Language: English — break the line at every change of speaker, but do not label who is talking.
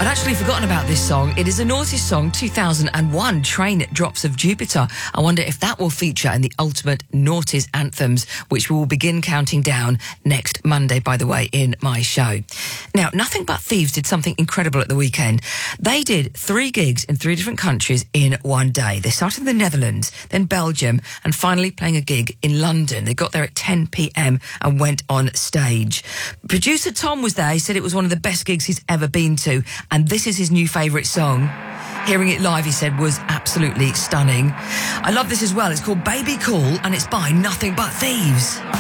I'd actually forgotten about this song. It is a Naughty song, 2001, Train Drops of Jupiter. I wonder if that will feature in the Ultimate Naughties Anthems, which we will begin counting down next Monday, by the way, in my show. Now, Nothing But Thieves did something incredible at the weekend. They did 3 gigs in 3 different countries in one day. They started in the Netherlands, then Belgium, and finally playing a gig in London. They got there at 10 p.m. and went on stage. Producer Tom was there. He said it was one of the best gigs he's ever been to, and this is his new favourite song. Hearing it live, he said, was absolutely stunning. I love this as well. It's called Baby Cool, and it's by Nothing But Thieves.